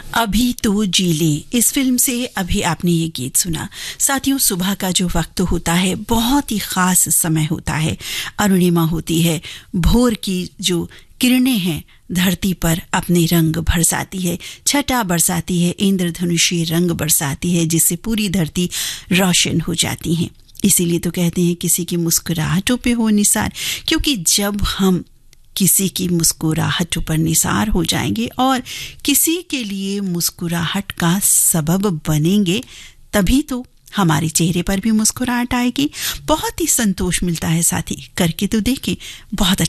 अभी तो जी ले, इस फिल्म से अभी आपने ये गीत सुना। साथियों, सुबह का जो वक्त होता है बहुत ही खास समय होता है। अरुणिमा होती है, भोर की जो किरणें हैं धरती पर अपने रंग बरसाती है, छटा बरसाती है, इंद्रधनुषी रंग बरसाती है, जिससे पूरी धरती रोशन हो जाती है। इसीलिए तो कहते हैं किसी की मुस्कुराहटों पे हो निसार, क्योंकि जब हम किसी की मुस्कुराहट पर निसार हो जाएंगे और किसी के लिए मुस्कुराहट का सबब बनेंगे, तभी तो हमारे चेहरे पर भी मुस्कुराहट आएगी। बहुत ही संतोष मिलता है साथी, करके तो देखें, बहुत अच्छा